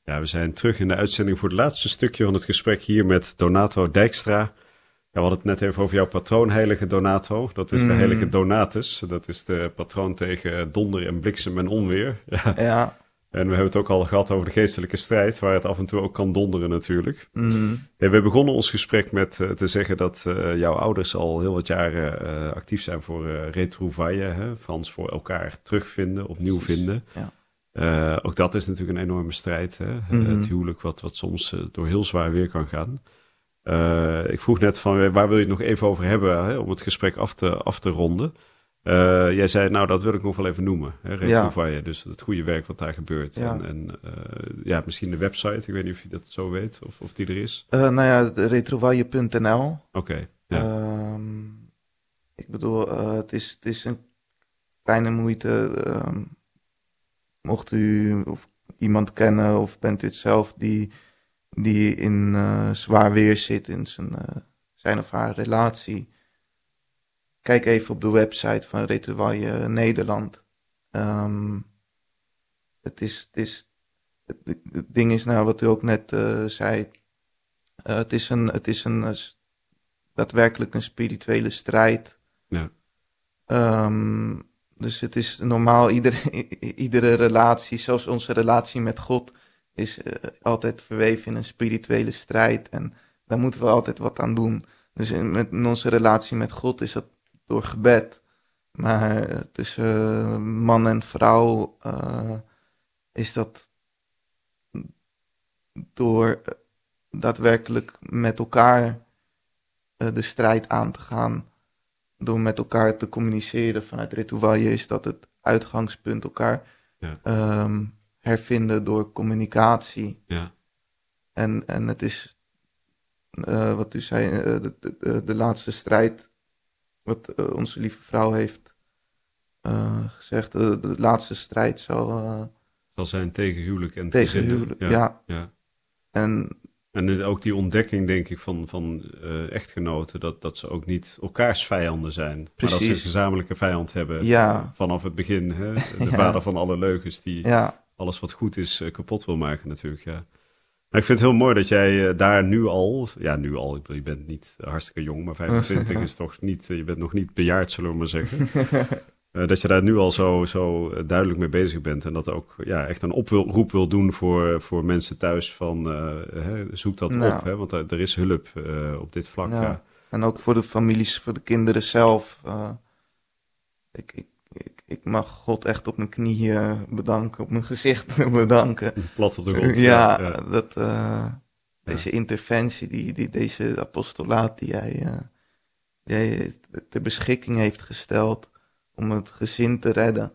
Ja, we zijn terug in de uitzending voor het laatste stukje van het gesprek hier met Donato Dijkstra. Ja, we hadden het net even over jouw patroon, heilige Donato. Dat is de heilige Donatus. Dat is de patroon tegen donder en bliksem en onweer. Ja. Ja. En we hebben het ook al gehad over de geestelijke strijd, waar het af en toe ook kan donderen natuurlijk. Mm. Ja, we begonnen ons gesprek met te zeggen dat jouw ouders al heel wat jaren actief zijn voor retrouvailles, hè? Frans voor elkaar terugvinden, opnieuw vinden. Ja. Ook dat is natuurlijk een enorme strijd. Hè? Het huwelijk wat soms door heel zwaar weer kan gaan. Ik vroeg net van waar wil je het nog even over hebben, hè? Om het gesprek af te ronden. Jij zei, nou dat wil ik nog wel even noemen. Hè? Retrouvailles, dus het goede werk wat daar gebeurt. Ja. En misschien de website, ik weet niet of je dat zo weet of die er is. Retrouvaille.nl. Oké. Ja. Ik bedoel, het is een kleine moeite. Mocht u of iemand kennen of bent u het zelf die in zwaar weer zit in zijn of haar relatie. Kijk even op de website van Retrouvaille Nederland. Het ding is nou wat u ook net zei. Het is daadwerkelijk een spirituele strijd. Ja. Dus het is normaal, iedere relatie, zelfs onze relatie met God, is altijd verweven in een spirituele strijd. En daar moeten we altijd wat aan doen. Dus in onze relatie met God is dat door gebed. Maar tussen man en vrouw is dat door daadwerkelijk met elkaar de strijd aan te gaan. Door met elkaar te communiceren vanuit Retrouvaille is dat het uitgangspunt elkaar hervinden door communicatie. Ja. En het is, wat u zei, de laatste strijd, wat onze lieve vrouw heeft gezegd, de laatste strijd zal zijn tegen huwelijk en tegen gezinnen. huwelijk, ja. En ook die ontdekking, denk ik, van echtgenoten, dat ze ook niet elkaars vijanden zijn. Precies. Maar dat ze een gezamenlijke vijand hebben vanaf het begin. Hè? De vader van alle leugens die alles wat goed is kapot wil maken natuurlijk, ja. Maar ik vind het heel mooi dat jij daar nu al, je bent niet hartstikke jong, maar 25 is toch niet, je bent nog niet bejaard, zullen we maar zeggen. Dat je daar nu al zo duidelijk mee bezig bent. En dat ook echt een oproep wil doen voor mensen thuis van zoek dat op. Hè? Want er is hulp op dit vlak. Ja. Ja. En ook voor de families, voor de kinderen zelf. Ik mag God echt op mijn knieën bedanken, op mijn gezicht bedanken. Plat op de grond. Deze interventie, deze apostolaat die hij ter beschikking heeft gesteld om het gezin te redden.